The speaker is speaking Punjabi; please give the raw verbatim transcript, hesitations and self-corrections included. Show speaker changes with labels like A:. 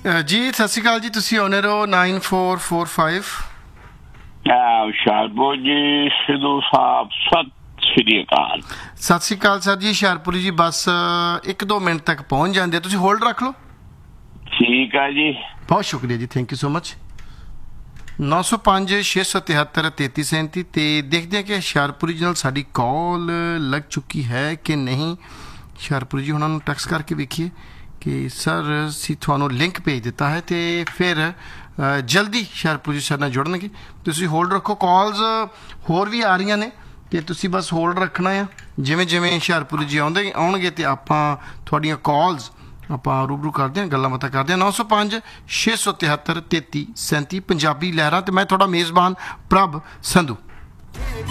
A: ਜੀ ਸਤਿ ਸ਼੍ਰੀ ਅਕਾਲ ਜੀ, ਤੁਸੀਂ ਓਨਰ ਹੋ ਨਾइन फोर फोर फाइव।
B: ਹੁਸ਼ਿਆਰਪੁਰ ਜੀ ਸਿੱਧੂ ਸਾਹਿਬ, ਸਤਿ ਸ਼੍ਰੀ ਅਕਾਲ।
A: ਸਤਿ ਸ਼੍ਰੀ ਅਕਾਲ ਸਰ ਜੀ। ਹੁਸ਼ਿਆਰਪੁਰ ਜੀ ਬਸ ਇੱਕ ਦੋ ਮਿੰਟ ਤੱਕ ਪਹੁੰਚ ਜਾਂਦੇ, ਤੁਸੀਂ ਹੋਲਡ ਰੱਖ ਲਓ।
B: ਠੀਕ ਹੈ ਜੀ,
A: ਬਹੁਤ ਸ਼ੁਕਰੀਆ ਜੀ, ਥੈਂਕ ਯੂ ਸੋ ਮਚ। नौ सौ पाँच छे सौ तिहत्तर तेती सैंती। तो देखते हैं कि ਹੁਸ਼ਿਆਰਪੁਰੀ जी ਨਾਲ ਸਾਡੀ ਕਾਲ ਲੱਗ ਚੁੱਕੀ ਹੈ ਕਿ ਨਹੀਂ। ਹੁਸ਼ਿਆਰਪੁਰੀ ਜੀ ਉਹਨਾਂ ਨੂੰ ਟੈਕਸਟ ਕਰਕੇ ਵੇਖੀਏ ਕਿ ਸਰ ਅਸੀਂ ਤੁਹਾਨੂੰ ਲਿੰਕ ਭੇਜ ਦਿੱਤਾ ਹੈ ਅਤੇ ਫਿਰ ਜਲਦੀ ਹੁਸ਼ਿਆਰਪੁਰੀ ਜੀ ਸਾਡੇ ਨਾਲ ਜੁੜਨਗੇ। ਤੁਸੀਂ ਹੋਲਡ ਰੱਖੋ, ਕਾਲਸ ਹੋਰ ਵੀ ਆ ਰਹੀਆਂ ਨੇ ਅਤੇ ਤੁਸੀਂ ਬਸ ਹੋਲਡ ਰੱਖਣਾ ਆ। ਜਿਵੇਂ ਜਿਵੇਂ ਹੁਸ਼ਿਆਰਪੁਰੀ ਜੀ ਆਉਂਦੇ ਆਉਣਗੇ ਅਤੇ ਆਪਾਂ ਤੁਹਾਡੀਆਂ ਕਾਲਸ ਆਪਾਂ ਰੂਬਰੂ ਕਰਦੇ ਹਾਂ, ਗੱਲਾਂ ਬਾਤਾਂ ਕਰਦੇ ਹਾਂ। ਨੌ ਸੌ ਪੰਜ ਛੇ ਸੌ ਤਿਹੱਤਰ ਤੇਤੀ ਸੈਂਤੀ ਪੰਜਾਬੀ ਲਹਿਰਾਂ। ਅਤੇ ਮੈਂ ਤੁਹਾਡਾ ਮੇਜ਼ਬਾਨ ਪ੍ਰਭ ਸੰਧੂ।